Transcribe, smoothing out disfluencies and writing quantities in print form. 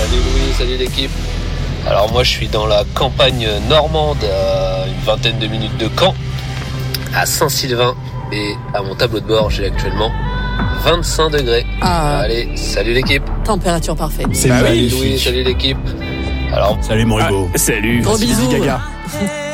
Salut Louis, salut l'équipe. Alors moi je suis dans la campagne normande, à une vingtaine de minutes de Caen, à Saint-Sylvain, et à mon tableau de bord j'ai actuellement 25 degrés. Allez, salut l'équipe. Température parfaite. C'est Salut magnifique. Louis, salut l'équipe. Alors, Salut Moribo. Salut. Gros bisous. Gaga.